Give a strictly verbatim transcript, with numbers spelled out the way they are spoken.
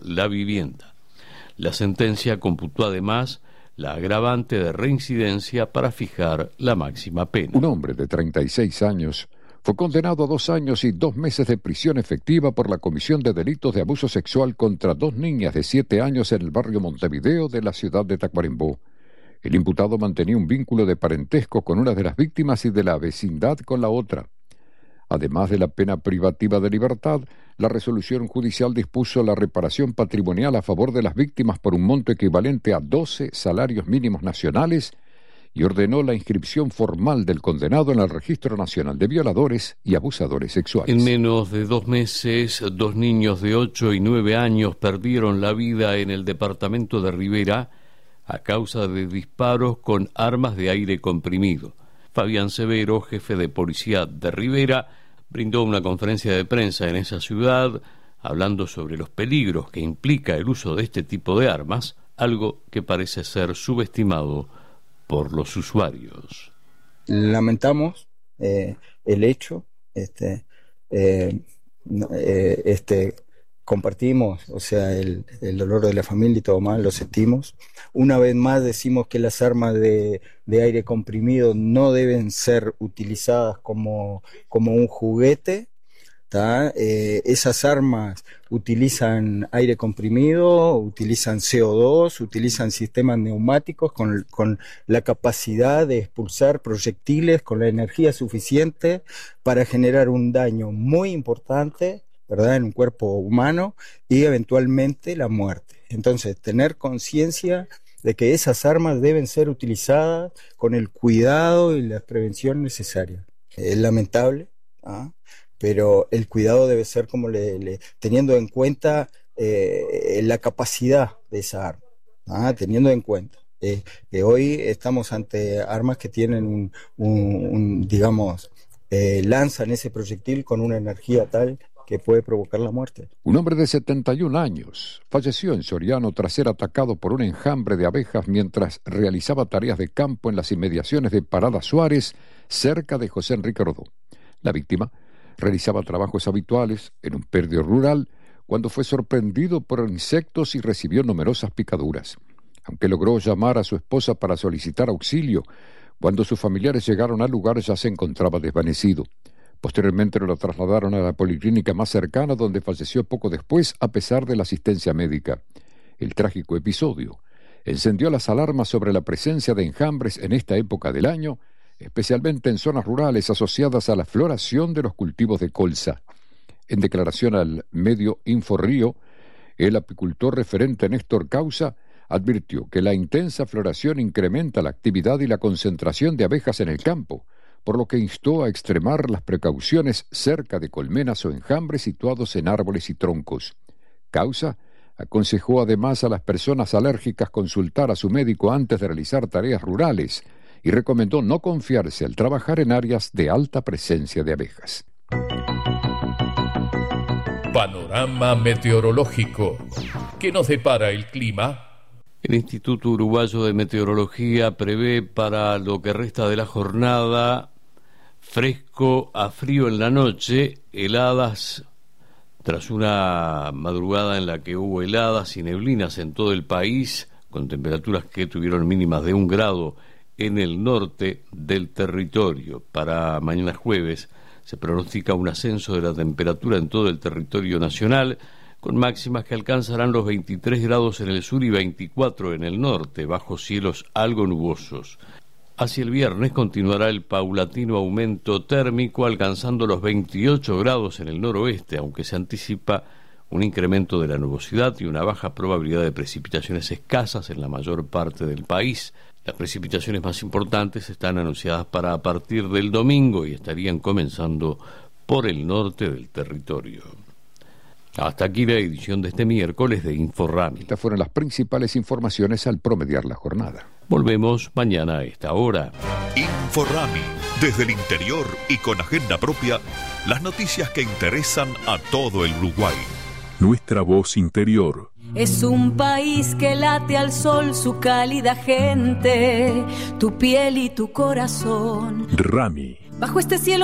la vivienda. La sentencia computó además la agravante de reincidencia para fijar la máxima pena. Un hombre de treinta y seis años fue condenado a dos años y dos meses de prisión efectiva por la comisión de delitos de abuso sexual contra dos niñas de siete años en el barrio Montevideo de la ciudad de Tacuarembó. El imputado mantenía un vínculo de parentesco con una de las víctimas y de la vecindad con la otra. Además de la pena privativa de libertad, la resolución judicial dispuso la reparación patrimonial a favor de las víctimas por un monto equivalente a doce salarios mínimos nacionales y ordenó la inscripción formal del condenado en el Registro Nacional de Violadores y Abusadores Sexuales. En menos de dos meses, dos niños de ocho y nueve años perdieron la vida en el departamento de Rivera a causa de disparos con armas de aire comprimido. Fabián Severo, jefe de policía de Rivera, brindó una conferencia de prensa en esa ciudad hablando sobre los peligros que implica el uso de este tipo de armas, algo que parece ser subestimado por los usuarios. Lamentamos eh, el hecho, este, eh, eh, este, compartimos, o sea, el, el dolor de la familia y todo mal, lo sentimos. Una vez más decimos que las armas de, de aire comprimido no deben ser utilizadas como, como un juguete. Eh, esas armas utilizan aire comprimido, utilizan C O dos, utilizan sistemas neumáticos con, con la capacidad de expulsar proyectiles con la energía suficiente para generar un daño muy importante, ¿verdad?, en un cuerpo humano y eventualmente la muerte. Entonces, tener conciencia de que esas armas deben ser utilizadas con el cuidado y la prevención necesaria. Es lamentable, ¿ah? Pero el cuidado debe ser como le, le, teniendo en cuenta eh, la capacidad de esa arma, ¿ah? Teniendo en cuenta eh, que hoy estamos ante armas que tienen un, un, un digamos, eh, lanzan ese proyectil con una energía tal que puede provocar la muerte. Un hombre de setenta y un años falleció en Soriano tras ser atacado por un enjambre de abejas mientras realizaba tareas de campo en las inmediaciones de Parada Suárez, cerca de José Enrique Rodó. La víctima realizaba trabajos habituales en un predio rural cuando fue sorprendido por insectos y recibió numerosas picaduras. Aunque logró llamar a su esposa para solicitar auxilio, cuando sus familiares llegaron al lugar ya se encontraba desvanecido. Posteriormente lo trasladaron a la policlínica más cercana, donde falleció poco después a pesar de la asistencia médica. El trágico episodio encendió las alarmas sobre la presencia de enjambres en esta época del año, especialmente en zonas rurales asociadas a la floración de los cultivos de colza. En declaración al medio Inforrío, el apicultor referente Néstor Causa advirtió que la intensa floración incrementa la actividad y la concentración de abejas en el campo, por lo que instó a extremar las precauciones cerca de colmenas o enjambres situados en árboles y troncos. Causa aconsejó además a las personas alérgicas consultar a su médico antes de realizar tareas rurales y recomendó no confiarse al trabajar en áreas de alta presencia de abejas. Panorama meteorológico. ¿Qué nos depara el clima? El Instituto Uruguayo de Meteorología prevé para lo que resta de la jornada fresco a frío en la noche, heladas tras una madrugada en la que hubo heladas y neblinas en todo el país, con temperaturas que tuvieron mínimas de un grado en el norte del territorio. Para mañana jueves se pronostica un ascenso de la temperatura en todo el territorio nacional, con máximas que alcanzarán los veintitrés grados en el sur y veinticuatro en el norte, bajo cielos algo nubosos. Hacia el viernes continuará el paulatino aumento térmico, alcanzando los veintiocho grados en el noroeste, aunque se anticipa un incremento de la nubosidad y una baja probabilidad de precipitaciones escasas en la mayor parte del país. Las precipitaciones más importantes están anunciadas para a partir del domingo y estarían comenzando por el norte del territorio. Hasta aquí la edición de este miércoles de Inforrami. Estas fueron las principales informaciones al promediar la jornada. Volvemos mañana a esta hora. Inforrami, desde el interior y con agenda propia, las noticias que interesan a todo el Uruguay. Nuestra voz interior. Es un país que late al sol su cálida gente, tu piel y tu corazón. Rami. Bajo este cielo